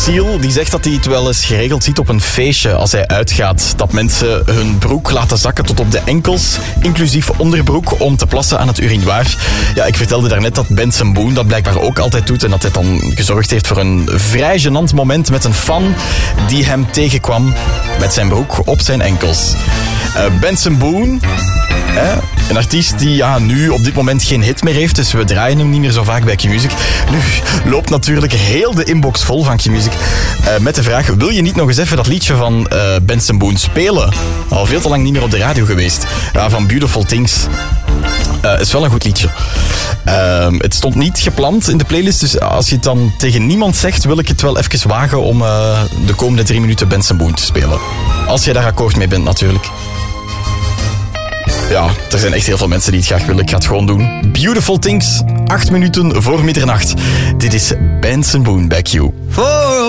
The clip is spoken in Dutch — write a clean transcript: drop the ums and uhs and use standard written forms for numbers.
Seal die zegt dat hij het wel eens geregeld ziet op een feestje als hij uitgaat. Dat mensen hun broek laten zakken tot op de enkels, inclusief onderbroek, om te plassen aan het urinoir. Ja, ik vertelde daarnet dat Benson Boone dat blijkbaar ook altijd doet en dat hij dan gezorgd heeft voor een vrij gênant moment met een fan die hem tegenkwam met zijn broek op zijn enkels. Benson Boone, een artiest die nu op dit moment geen hit meer heeft, dus we draaien hem niet meer zo vaak bij Q-Music. Nu loopt natuurlijk heel de inbox vol van Q-Music met de vraag, wil je niet nog eens even dat liedje van Benson Boone spelen? Al veel te lang niet meer op de radio geweest. Van Beautiful Things. Is wel een goed liedje. Het stond niet gepland in de playlist, dus als je het dan tegen niemand zegt, wil ik het wel even wagen om de komende 3 minuten Benson Boone te spelen. Als jij daar akkoord mee bent, natuurlijk. Ja, er zijn echt heel veel mensen die het graag willen. Ik ga het gewoon doen. Beautiful Things, 8 minuten voor middernacht. Dit is Benson Boone bij Q.